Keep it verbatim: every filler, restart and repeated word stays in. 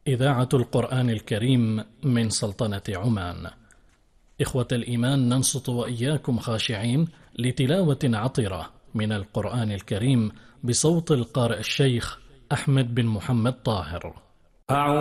إذاعة القرآن الكريم من سلطنة عمان. إخوة الإيمان، ننصت وإياكم خاشعين لتلاوة عطرة من القرآن الكريم بصوت القارئ الشيخ أحمد بن محمد طاهر.